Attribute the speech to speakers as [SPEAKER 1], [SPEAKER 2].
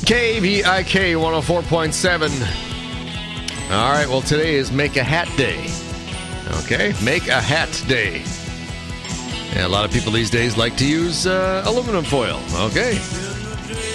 [SPEAKER 1] KVIK 104.7. All right, well, today is Make a Hat Day. Okay, Make a Hat Day. Yeah, a lot of people these days like to use aluminum foil. Okay.